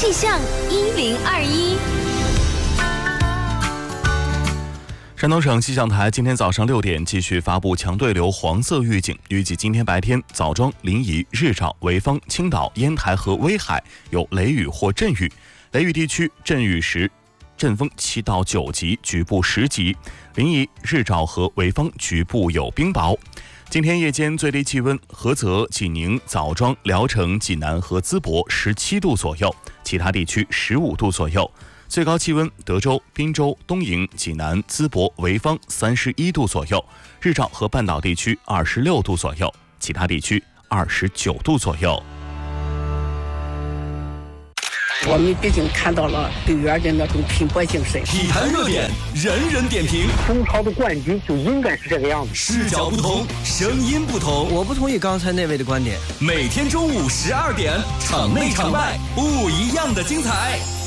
气象1021。 山东省气象台今天早上6点继续发布强对流黄色预警，预计今天白天枣庄、临沂、日照、潍坊、青岛、烟台和威海有雷雨或阵雨，雷雨地区阵雨时阵风7到9级，局部10级；临沂、日照和潍坊局部有冰雹。今天夜间最低气温，菏泽、济宁、枣庄、聊城、济南和淄博17度左右，其他地区15度左右。最高气温，德州、滨州、东营、济南、淄博、潍坊31度左右，日照和半岛地区26度左右，其他地区29度左右。 我们毕竟看到了队员的那种拼搏精神。 体坛热点，人人点评。 中超的冠军就应该是这个样子。 视角不同，声音不同。 我不同意刚才那位的观点。 每天中午12点，场内场外不一样的精彩。